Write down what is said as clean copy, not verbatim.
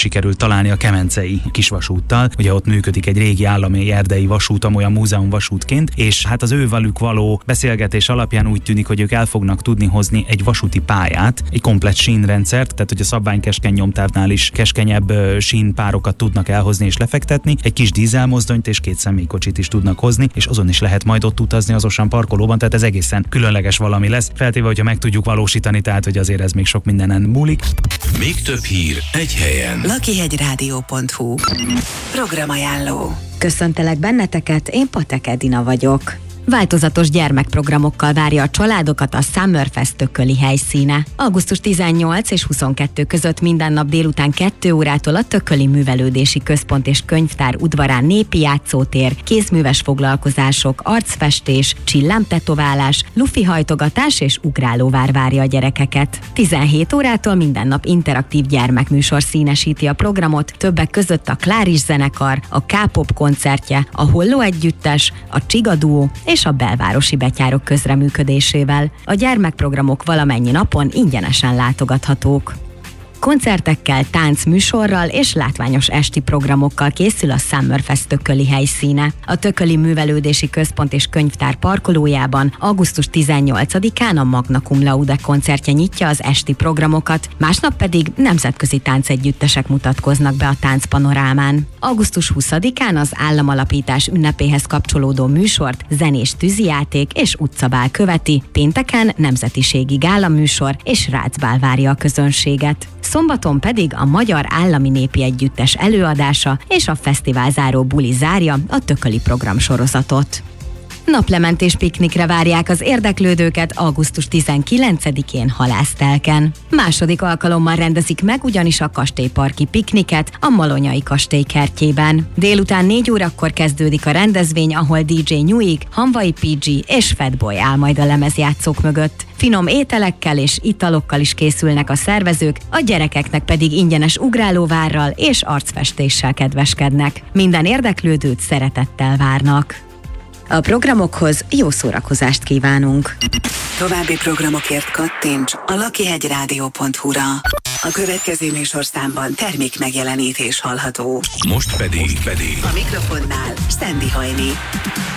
sikerült találni a kemencei kisvasúttal. Ugye ott működik egy régi állami erdei vasút, olyan múzeumvasútként, és hát az ő velük való beszélgetés alapján úgy tűnik, hogy ők el fognak tudni hozni egy vasúti pályát, egy komplett sínrendszert, tehát hogy a szabványkeskeny nyomtávnál is keskenyebb sínpárokat tudnak elhozni és lefektetni, egy kis dízelmozdonyt és 2 személykocsit is tudnak hozni, és azon is lehet majd ott utazni az Osan parkolóban, tehát ez egészen különleges valami lesz. Feltéve, hogyha meg tudjuk valósítani, tehát hogy azért ez még sok mindenen múlik. Még több hír egy helyen. lakihegyradio.hu Programajánló. Köszöntelek benneteket, én Patek Edina vagyok. Változatos gyermekprogramokkal várja a családokat a Summerfest tököli helyszíne. Augusztus 18 és 22 között minden nap délután 2 órától a Tököli Művelődési Központ és Könyvtár udvarán népi játszótér, kézműves foglalkozások, arcfestés, csillámtetoválás, lufihajtogatás és ugrálóvár várja a gyerekeket. 17 órától minden nap interaktív gyermekműsor színesíti a programot, többek között a Kláris zenekar, a K-pop koncertje, a Holló együttes, a Csiga duó és a belvárosi betyárok közreműködésével. A gyermekprogramok valamennyi napon ingyenesen látogathatók. Koncertekkel, táncműsorral és látványos esti programokkal készül a Summerfest tököli helyszíne. A Tököli Művelődési Központ és Könyvtár parkolójában augusztus 18-án a Magna Cum Laude koncertje nyitja az esti programokat, másnap pedig nemzetközi táncegyüttesek mutatkoznak be a táncpanorámán. Augusztus 20-án az államalapítás ünnepéhez kapcsolódó műsort zenés tűzijáték és utcabál követi, pénteken nemzetiségi gálaműsor és rácbál várja a közönséget. Szombaton pedig a Magyar Állami Népi Együttes előadása és a fesztivál záró buli zárja a tököli programsorozatot. Naplementés piknikre várják az érdeklődőket augusztus 19-én Halásztelken. Második alkalommal rendezik meg ugyanis a kastélyparki pikniket a Malonyai kastély kertjében. Délután 4 órakor kezdődik a rendezvény, ahol DJ Newig, Hanvai PG és Fatboy áll majd a lemezjátszók mögött. Finom ételekkel és italokkal is készülnek a szervezők, a gyerekeknek pedig ingyenes ugrálóvárral és arcfestéssel kedveskednek. Minden érdeklődőt szeretettel várnak. A programokhoz jó szórakozást kívánunk! További programokért kattints a lakihegyradio.hu-ra. A következő műsorszámban termék megjelenítés hallható. Most pedig A mikrofonnál Sandy Hajni.